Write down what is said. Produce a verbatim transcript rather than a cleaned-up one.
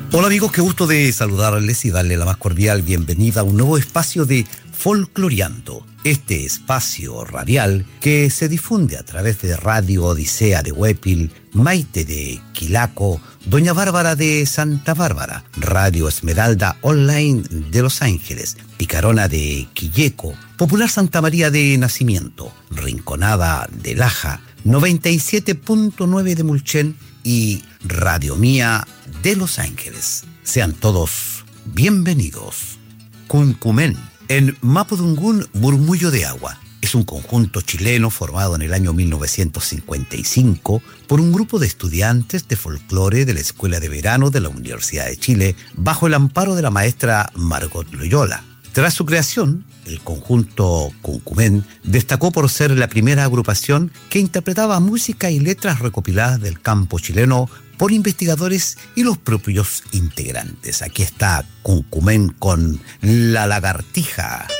Hola amigos, qué gusto de saludarles y darle la más cordial bienvenida a un nuevo espacio de Folcloreando. Este espacio radial que se difunde a través de Radio Odisea de Huépil, Maite de Quilaco, Doña Bárbara de Santa Bárbara, Radio Esmeralda Online de Los Ángeles, Picarona de Quilleco, Popular Santa María de Nacimiento, Rinconada de Laja, noventa y siete punto nueve de Mulchen y Radio Mía de Los Ángeles. Sean todos bienvenidos. Cuncumen, en Mapudungún, Murmullo de Agua. Es un conjunto chileno formado en el año mil novecientos cincuenta y cinco por un grupo de estudiantes de folclore de la Escuela de Verano de la Universidad de Chile bajo el amparo de la maestra Margot Loyola. Tras su creación, el conjunto Cuncumen destacó por ser la primera agrupación que interpretaba música y letras recopiladas del campo chileno por investigadores y los propios integrantes. Aquí está Cuncumen con La Lagartija.